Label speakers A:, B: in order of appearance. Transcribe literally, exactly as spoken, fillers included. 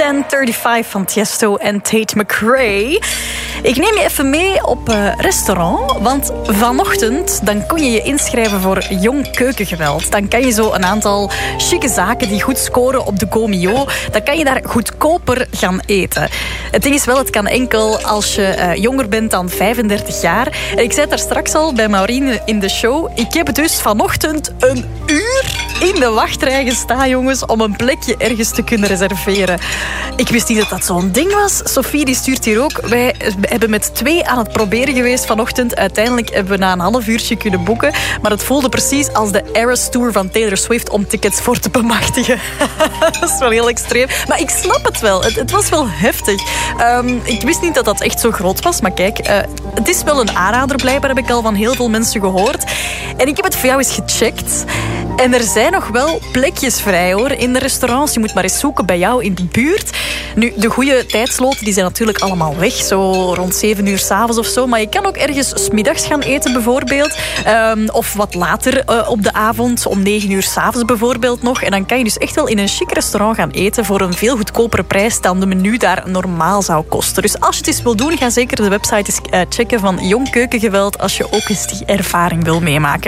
A: ten vijfendertig van Tiesto en Tate McRae. Ik neem je even mee op uh, restaurant, want vanochtend dan kon je je inschrijven voor Jong Keukengeweld. Dan kan je zo een aantal chique zaken die goed scoren op de Gomio, dan kan je daar goedkoper gaan eten. Het ding is wel, het kan enkel als je uh, jonger bent dan vijfendertig jaar. En ik zei het daar straks al bij Maureen in de show. Ik heb dus vanochtend een uur in de wachtrij gestaan, jongens, om een plekje ergens te kunnen reserveren. Ik wist niet dat dat zo'n ding was. Sophie die stuurt hier ook. Wij hebben met twee aan het proberen geweest vanochtend. Uiteindelijk hebben we na een half uurtje kunnen boeken. Maar het voelde precies als de Eras Tour van Taylor Swift om tickets voor te bemachtigen. Dat is wel heel extreem. Maar ik snap het wel. Het, het was wel heftig. Um, ik wist niet dat dat echt zo groot was. Maar kijk, uh, het is wel een aanrader blijkbaar, heb ik al van heel veel mensen gehoord. En ik heb het voor jou eens gecheckt. En er zijn nog wel plekjes vrij, hoor, in de restaurants. Je moet maar eens zoeken bij jou in de buurt. Nu, de goede tijdsloten die zijn natuurlijk allemaal weg. Zo rond zeven uur 's avonds of zo. Maar je kan ook ergens 's middags gaan eten, bijvoorbeeld. Um, of wat later uh, op de avond, om negen uur 's avonds bijvoorbeeld nog. En dan kan je dus echt wel in een chic restaurant gaan eten voor een veel goedkopere prijs dan de menu daar normaal zou kosten. Dus als je het eens wil doen, ga zeker de website eens uh, checken van Jong Keukengeweld als je ook eens die ervaring wil meemaken.